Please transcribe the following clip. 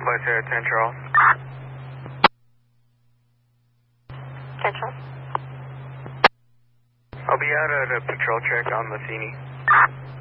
by Sarah 10 Charles. 10 Charles. I'll be out at a patrol check on Massini.